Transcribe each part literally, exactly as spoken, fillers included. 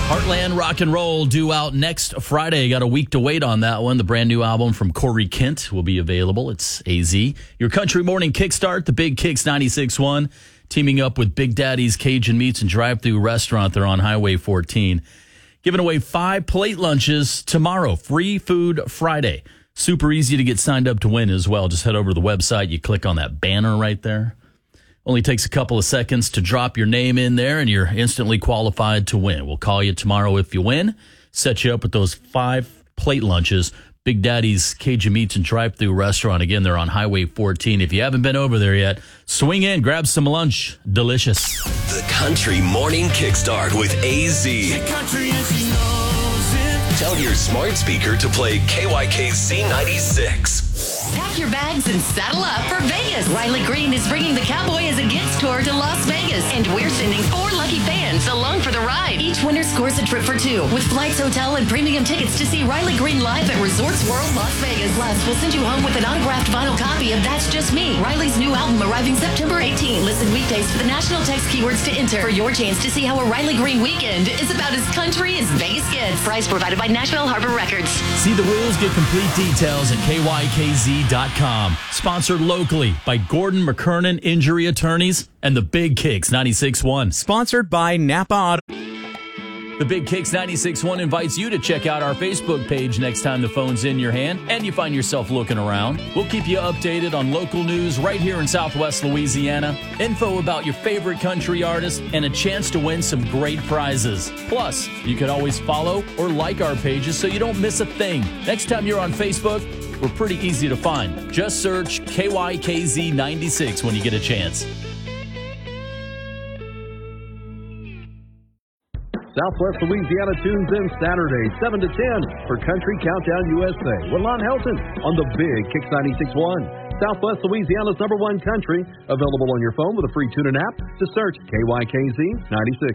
Heartland Rock and Roll due out next Friday. Got a week to wait on that one. The brand new album from Corey Kent will be available. It's A Z. Your Country Morning Kickstart, the Big Kicks ninety-six point one, teaming up with Big Daddy's Cajun Meats and Drive-Thru Restaurant. They're on Highway fourteen. Giving away five plate lunches tomorrow. Free Food Friday. Super easy to get signed up to win as well. Just head over to the website. You click on that banner right there. Only takes a couple of seconds to drop your name in there, and you're instantly qualified to win. We'll call you tomorrow if you win. Set you up with those five plate lunches. Big Daddy's Cajun Meats and Drive-Thru Restaurant. Again, they're on Highway fourteen. If you haven't been over there yet, swing in, grab some lunch. Delicious. The Country Morning Kickstart with A Z. Tell your smart speaker to play K Y K Z ninety-six. Pack your bags and saddle up for Vegas. Riley Green is bringing the Cowboy as a Gifts tour to Las Vegas, and we're sending four lucky fans along for the ride. Each winner scores a trip for two, with flights, hotel, and premium tickets to see Riley Green live at Resorts World Las Vegas. Plus, we'll send you home with an autographed vinyl copy of That's Just Me, Riley's new album arriving September eighteenth. Listen weekdays for the national text keywords to enter for your chance to see how a Riley Green weekend is about as country as Vegas gets. Price provided by Nashville Harbor Records. See the rules, get complete details at K Y K Z dot com. Sponsored locally by Gordon McKernan Injury Attorneys and the Big Kicks ninety-six point one. Sponsored by Napa Auto. The Big Kicks ninety-six point one invites you to check out our Facebook page next time the phone's in your hand and you find yourself looking around. We'll keep you updated on local news right here in Southwest Louisiana, info about your favorite country artists, and a chance to win some great prizes. Plus, you can always follow or like our pages so you don't miss a thing. Next time you're on Facebook, we're pretty easy to find. Just search K Y K Z ninety-six when you get a chance. Southwest Louisiana tunes in Saturday, seven to ten for Country Countdown U S A with Lon Helton on the Big Kicks ninety-six point one. Southwest Louisiana's number one country, available on your phone with a free tune-in app. Just search K Y K Z ninety-six.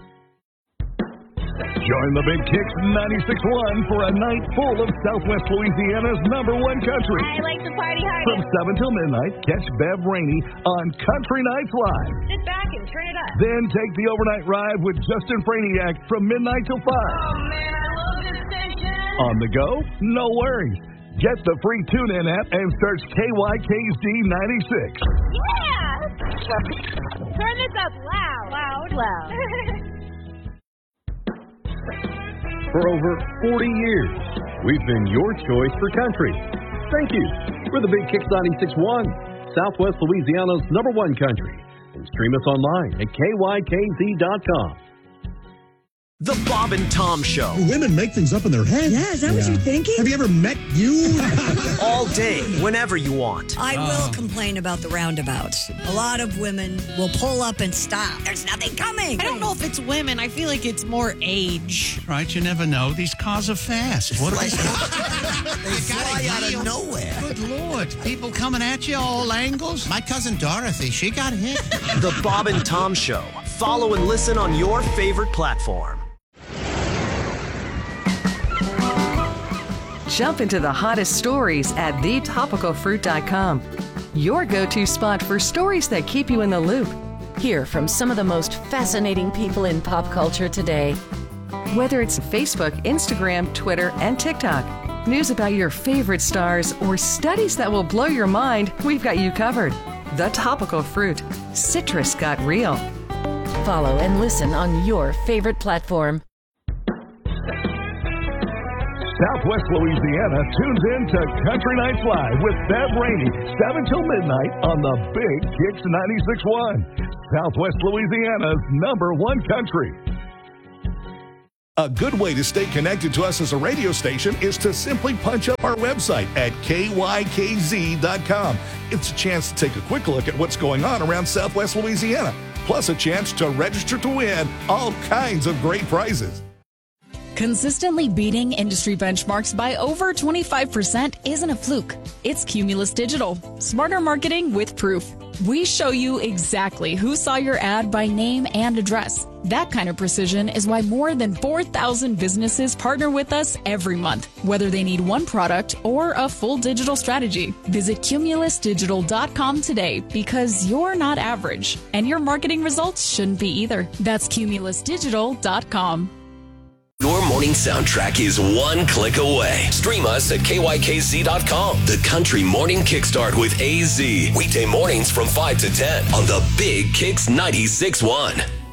Join the Big Kicks ninety-six point one for a night full of Southwest Louisiana's number one country. I like to party hard. From seven till midnight, catch Bev Rainey on Country Nights Live. Sit back and turn it up. Then take the overnight ride with Justin Franiak from midnight till five. Oh, man, I love this station. On the go? No worries. Get the free TuneIn app and search K Y K Z ninety-six. Yeah! Turn this up loud. Loud. Loud. For over forty years, we've been your choice for country. Thank you. We're the Big Kicks ninety-six point one, Southwest Louisiana's number one country. And stream us online at K Y K Z dot com. The Bob and Tom Show. Women make things up in their head. Yeah, is that yeah. what you're thinking? Have you ever met you? All day, whenever you want. I will complain about the roundabouts. A lot of women will pull up and stop. There's nothing coming. I don't know if it's women. I feel like it's more age. Right, you never know. These cars are fast. What they fly out of nowhere. Good Lord. People coming at you all angles. My cousin Dorothy, she got hit. The Bob and Tom Show. Follow and listen on your favorite platform. Jump into the hottest stories at the topical fruit dot com. Your go-to spot for stories that keep you in the loop. Hear from some of the most fascinating people in pop culture today. Whether it's Facebook, Instagram, Twitter, and TikTok, news about your favorite stars, or studies that will blow your mind, we've got you covered. The Topical Fruit. Citrus got real. Follow and listen on your favorite platform. Southwest Louisiana tunes in to Country Nights Live with Bev Rainey, seven till midnight on the Big Kicks ninety-six point one. Southwest Louisiana's number one country. A good way to stay connected to us as a radio station is to simply punch up our website at K Y K Z dot com. It's a chance to take a quick look at what's going on around Southwest Louisiana, plus a chance to register to win all kinds of great prizes. Consistently beating industry benchmarks by over twenty-five percent isn't a fluke. It's Cumulus Digital. Smarter marketing with proof. We show you exactly who saw your ad by name and address. That kind of precision is why more than four thousand businesses partner with us every month, whether they need one product or a full digital strategy. Visit Cumulus Digital dot com today because you're not average, and your marketing results shouldn't be either. That's Cumulus Digital dot com. morning soundtrack is one click away. Stream us at K Y K Z dot com. The Country Morning Kickstart with A Z. Weekday mornings from five to ten on the Big Kicks ninety-six point one.